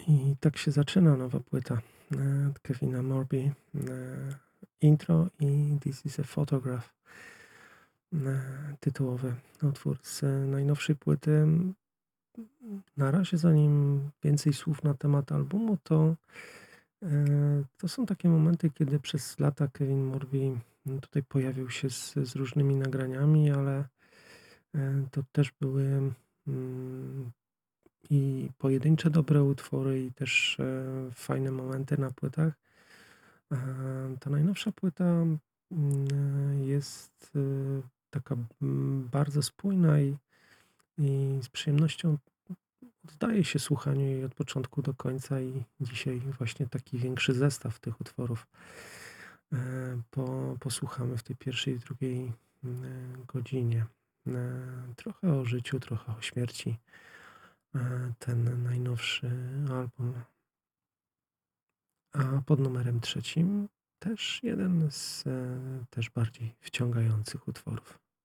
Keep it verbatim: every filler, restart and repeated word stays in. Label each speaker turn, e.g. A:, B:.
A: I tak się zaczyna nowa płyta, e, od Kevina Morby, e, intro i „This is a photograph”, e, tytułowy utwór z najnowszej płyty. Na razie zanim więcej słów na temat albumu, to, e, to są takie momenty, kiedy przez lata Kevin Morby, no, tutaj pojawił się z z różnymi nagraniami, ale, e, to też były, mm, i pojedyncze dobre utwory, i też, e, fajne momenty na płytach. E, ta najnowsza płyta, mm, jest, y, taka, mm, bardzo spójna i i z przyjemnością oddaje się słuchaniu jej od początku do końca i dzisiaj właśnie taki większy zestaw tych utworów, e, po posłuchamy w tej pierwszej i drugiej, mm, godzinie. E, trochę o życiu, trochę o śmierci. E, ten najnowszy album. A pod numerem trzecim też jeden z, e, też bardziej wciągających utworów.